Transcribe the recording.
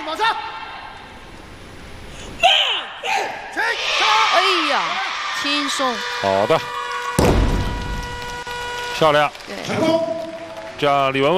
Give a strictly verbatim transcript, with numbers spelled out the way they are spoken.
马上。 哎呀，轻松。 好的，漂亮。 对， 这样李雯雯。